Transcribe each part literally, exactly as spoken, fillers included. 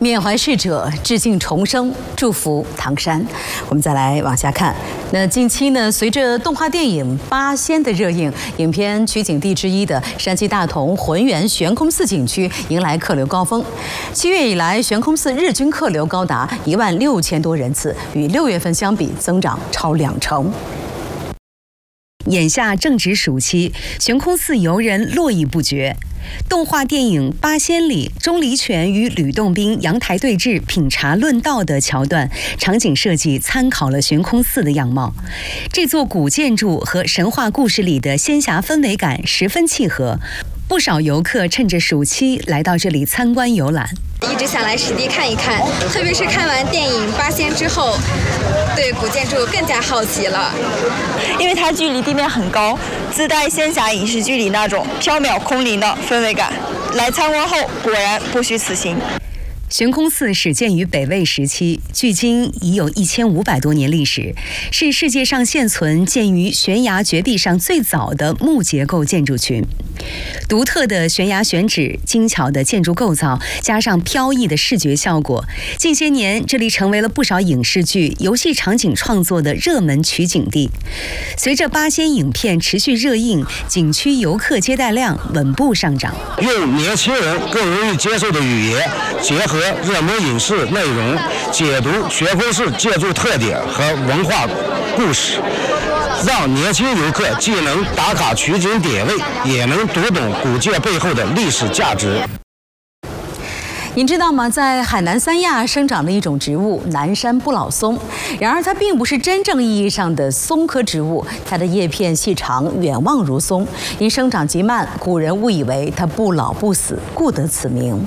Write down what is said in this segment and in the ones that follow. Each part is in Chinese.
缅怀逝者，致敬重生，祝福唐山。我们再来往下看。那近期呢，随着动画电影《八仙》的热映，影片取景地之一的山西大同浑源悬空寺景区迎来客流高峰。七月以来，悬空寺日均客流高达一万六千多人次，与六月份相比增长超两成。 眼下正值暑期，悬空寺游人络绎不绝。动画电影《八仙》里，钟离权与吕洞宾阳台对峙、品茶论道的桥段，场景设计参考了悬空寺的样貌。这座古建筑和神话故事里的仙侠氛围感十分契合。 不少游客趁着暑期来到这里参观游览， 一直想来实地看一看，特别是看完电影《八仙》之后，对古建筑更加好奇了。 因为它距离地面很高，自带仙侠影视剧里那种缥缈空灵的氛围感。来参观后，果然不虚此行。 悬空寺始建于北魏时期，距今已有一千五百多年历史，是世界上现存建于悬崖绝壁上最早的木结构建筑群。独特的悬崖选址、精巧的建筑构造，加上飘逸的视觉效果，近些年这里成为了不少影视剧、游戏场景创作的热门取景地。随着八仙影片持续热映，景区游客接待量稳步上涨。 用年轻人更容易接受的语言结合 热门影视内容，解读悬空寺建筑特点和文化故事，让年轻游客既能打卡取景点位，也能读懂古建背后的历史价值。 您知道吗？在海南三亚生长的一种植物——南山不老松。然而，它并不是真正意义上的松科植物，它的叶片细长，远望如松。因生长极慢，古人误以为它不老不死，故得此名。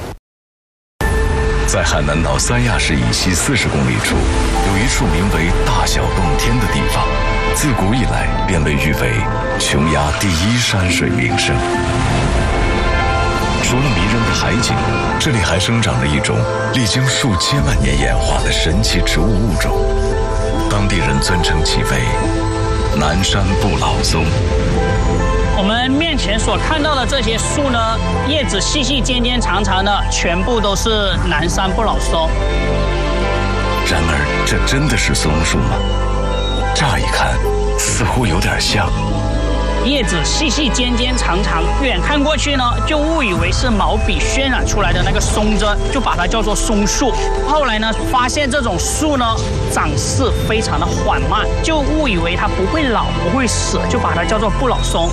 在海南岛三亚市以西四十公里处，有一处名为“大小洞天”的地方，自古以来便被誉为琼崖第一山水名胜。除了迷人的海景，这里还生长着一种历经数千万年演化的神奇植物物种，当地人尊称其为“南山不老松”。 我们面前所看到的这些树呢，叶子细细尖尖长长的，全部都是南山不老松。 然而，这真的是松树吗？乍一看，似乎有点像。 叶子细细尖尖长长，远看过去呢，就误以为是毛笔渲染出来的那个松针，就把它叫做松树。后来呢，发现这种树呢长势非常的缓慢，就误以为它不会老不会死，就把它叫做不老松。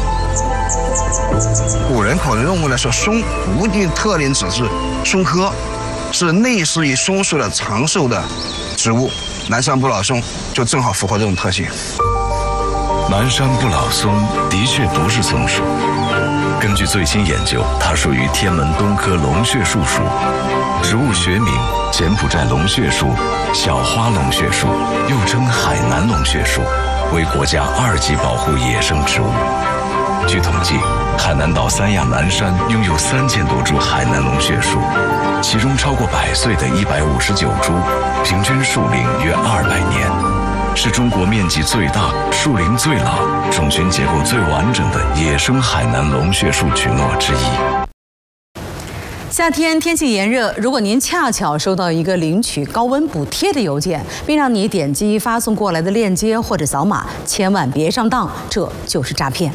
古人可能认为来说，松无一定特点，只是松科，是类似于松树的长寿的植物。南山不老松就正好符合这种特性。 南山不老松的确不是松树，根据最新研究，它属于天门冬科龙血树属，植物学名柬埔寨龙血树、小花龙血树，又称海南龙血树，为国家二级保护野生植物。 据统计，海南岛三亚南山拥有三千多株海南龙血树，其中超过百岁的一百五十九株，平均树龄约二百年，是中国面积最大、树龄最老、种群结构最完整的野生海南龙血树群落之一。 夏天天气炎热，如果您恰巧收到一个领取高温补贴的邮件，并让你点击发送过来的链接或者扫码，千万别上当，这就是诈骗。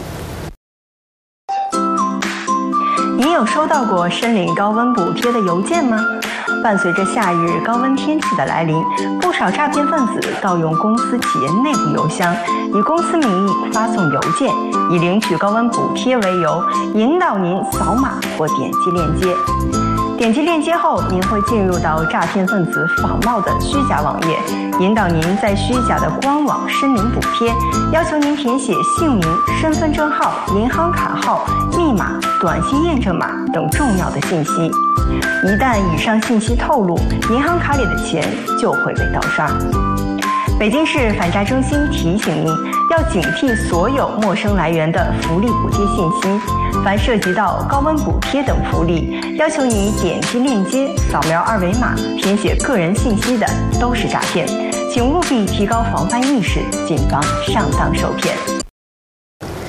你有收到过申领高温补贴的邮件吗？伴随着夏日高温天气的来临，不少诈骗分子盗用公司企业内部邮箱，以公司名义发送邮件，以领取高温补贴为由，引导您扫码或点击链接。点击链接后，您会进入到诈骗分子仿冒的虚假网页，引导您在虚假的官网申领补贴，要求您填写姓名、身份证号、银行卡号、密码、短信验证码等重要的信息。一旦以上信息透露，银行卡里的钱就会被盗刷。北京市反诈中心提醒您，要警惕所有陌生来源的福利补贴信息。凡涉及到高温补贴等福利，要求你点击链接、扫描二维码、填写个人信息的都是诈骗，请务必提高防范意识，谨防上当受骗。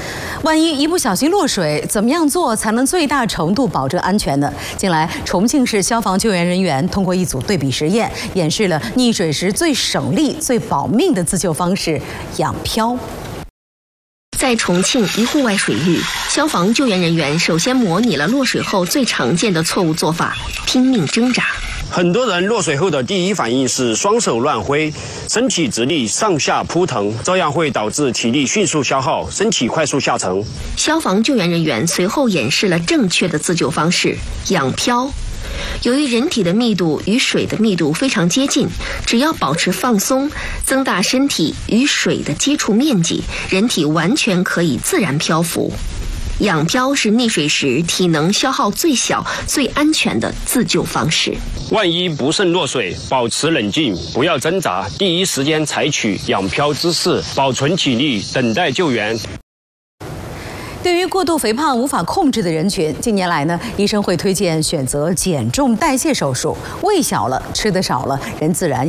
万一一不小心落水，怎么样做才能最大程度保证安全呢？近来，重庆市消防救援人员通过一组对比实验，演示了溺水时最省力、最保命的自救方式——仰漂。 在重庆一户外水域，消防救援人员首先模拟了落水后最常见的错误做法——拼命挣扎。 很多人落水后的第一反应是双手乱挥，身体直立上下扑腾，这样会导致体力迅速消耗，身体快速下沉。 消防救援人员随后演示了正确的自救方式——仰漂。由于人体的密度与水的密度非常接近，只要保持放松，增大身体与水的接触面积，人体完全可以自然漂浮。仰漂是溺水时体能消耗最小、最安全的自救方式。 万一不慎落水，保持冷静，不要挣扎，第一时间采取仰漂姿势，保存体力，等待救援。 对于过度肥胖无法控制的人群，近年来呢，医生会推荐选择减重代谢手术。胃小了，吃得少了，人自然